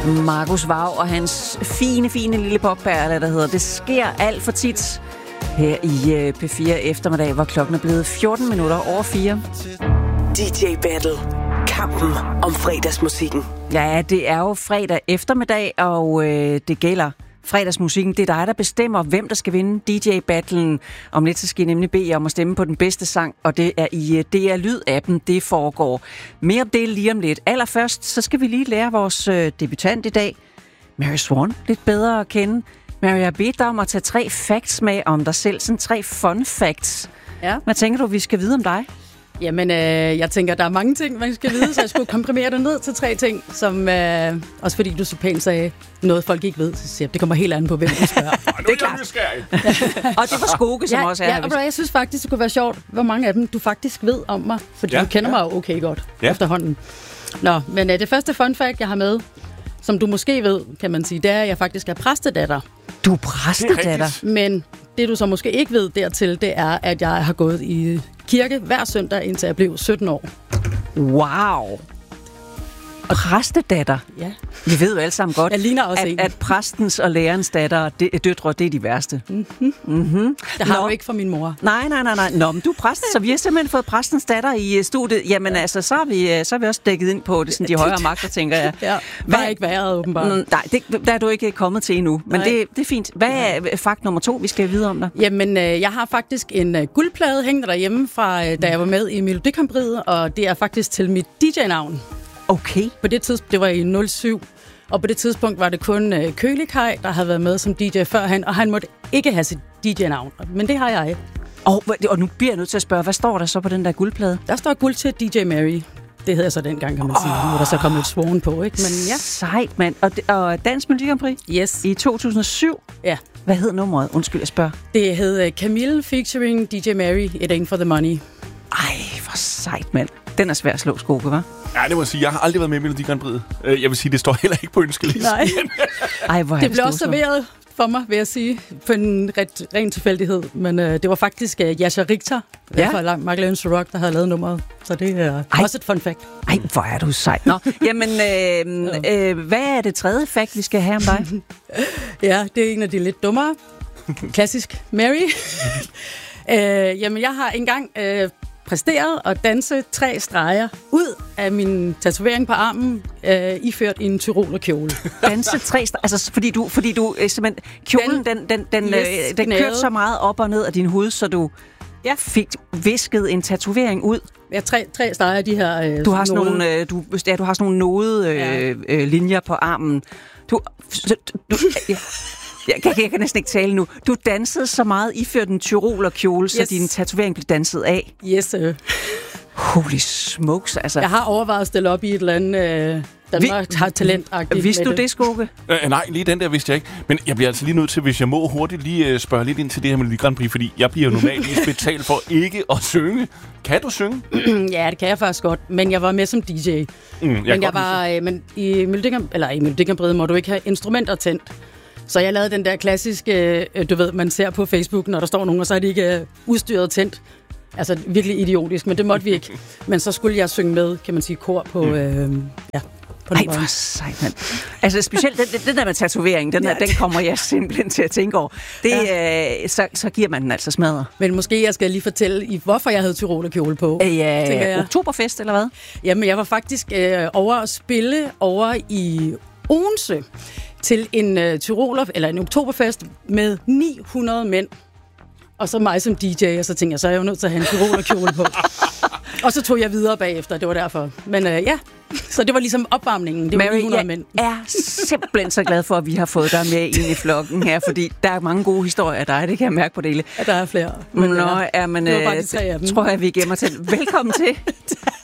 Markus Vaug og hans fine lille popperle, der hedder Det sker alt for tit her i P4 eftermiddag, hvor klokken er blevet 14 minutter over 4. DJ Battle. Kampen om fredagsmusikken. Ja, det er jo fredag eftermiddag, og det gælder fredagsmusikken. Det er dig, der bestemmer, hvem der skal vinde DJ-battlen. Om lidt så skal I nemlig bede jer om at stemme på den bedste sang, og det er i DR Lyd-appen, det foregår. Mere om det lige om lidt. Allerførst, så skal vi lige lære vores debutant i dag, Mary Swan, lidt bedre at kende. Mary, jeg har bedt dig om at tage 3 facts med om dig selv. Sådan 3 fun facts. Ja. Hvad tænker du, vi skal vide om dig? Jamen, jeg tænker, der er mange ting, man skal vide, så jeg skulle komprimere det ned til 3 ting, som også fordi du så pænt sagde noget, folk ikke ved, så siger jeg, det kommer helt an på, hvem du spørger. Det er klart. Og det var Skoge, som også er her. Ja, og jeg synes faktisk, det kunne være sjovt, hvor mange af dem du faktisk ved om mig, fordi du kender mig jo okay godt efterhånden. Nå, men det første fun fact, jeg har med, som du måske ved, kan man sige, det er, at jeg faktisk er præstedatter. Du er præstedatter? Men det, du så måske ikke ved dertil, det er, at jeg har gået i kirke hver søndag, indtil jeg blev 17 år. Wow! Præstedatter? Ja. Vi ved jo alle sammen godt, at præstens og lærerens døtre, det er de værste. Mm-hmm. Det har du ikke fra min mor. Nej. Nå, men du er præst, så vi har simpelthen fået præstens datter i studiet. Jamen altså, så er vi også dækket ind på det, sådan de højere magter, tænker jeg. Ja, hvad ikke været, åbenbart. Nej, der er du ikke kommet til endnu, men det er fint. Hvad er fakt nummer 2, vi skal vide om dig? Jamen, jeg har faktisk en guldplade hængende derhjemme fra, da jeg var med i Melodi Grand Prix, og det er faktisk til mit DJ-navn. Okay. På det tidspunkt, det var i 07, og på det tidspunkt var det kun Kølikaj, der havde været med som DJ førhen, og han måtte ikke have sit DJ-navn, men det har jeg. Og nu bliver jeg nødt til at spørge, hvad står der så på den der guldplade? Der står guld til DJ Mary. Det hedder så dengang, kan man sige. Nu er der så kommet et Swan på, ikke? Men ja. Sejt, mand. Og Dansk Melodi Grand Prix? Yes. I 2007? Ja. Hvad hed nummeret? Undskyld, jeg spørger. Det hed Camille featuring DJ Mary, It Ain't For The Money. Ej, hvor sejt, mand. Den er svær at slå, Skoge, hva'? Ja, det må jeg sige. Jeg har aldrig været med i Melodi Grand Prix. Jeg vil sige, det står heller ikke på ønskelisten. Nej. Ej, hvor det blev også serveret for mig, vil jeg sige, på en ren tilfældighed. Men det var faktisk Jascha Richter fra Magdalene Rock, der havde lavet nummeret. Så det er også et fun fact. Ej, hvor er du sejt. Nå, jamen, hvad er det tredje fact, vi skal have om dig? Ja, det er en af de lidt dummere. Klassisk Mary. Jamen, jeg har engang præsteret at danse 3 streger ud af min tatovering på armen, iført i en tyrolerkjole. Danse 3 streger? Altså, fordi du simpelthen... Kjolen, den kørte så meget op og ned af din hud, så du fik visket en tatovering ud. Ja, 3 streger, de her... Du har sådan nogle node linjer på armen. Jeg kan næsten ikke tale nu. Du dansede så meget iført en tyrolerkjole, så din tatovering blev danset af. Yes. Holy smokes, altså. Jeg har overvejet at stille op i et eller andet Danmark har talentagtigt. Vidste du det, Skoge? Nej, lige den der vidste jeg ikke. Men jeg bliver altså lige nødt til, hvis jeg må hurtigt lige spørge lidt ind til det her med Melodi Grand Prix, fordi jeg bliver jo normalt betalt for ikke at synge. Kan du synge? Ja, det kan jeg faktisk godt, men jeg var med som DJ. Men i Melodi Grand Prix må du ikke have instrumenter tændt. Så jeg lavede den der klassiske, du ved, man ser på Facebook, når der står nogen, og så er de ikke udstyret tændt. Altså virkelig idiotisk, men det måtte vi ikke. Men så skulle jeg synge med, kan man sige, kor på... Ej, hvor sejt, mand. Altså specielt den der med tatovering, den kommer jeg simpelthen til at tænke over. Så giver man den altså smadre. Men måske jeg skal lige fortælle, hvorfor jeg havde tyrolerkjole på. Oktoberfest, eller hvad? Jamen, jeg var faktisk over at spille over i Odense til en en oktoberfest med 900 mænd. Og så mig som DJ, og så tænkte jeg, så er jeg jo nødt til at have en tyrolerkjole på. Og så tog jeg videre bagefter, det var derfor. Men så det var ligesom opvarmningen. Det var 900 mænd. Jeg er simpelthen så glad for, at vi har fået dig med ind i flokken her, fordi der er mange gode historier af dig, det kan jeg mærke på det hele. Ja, der er flere. Men det var bare de 3 af dem. Tror jeg, vi gemmer til. Velkommen til.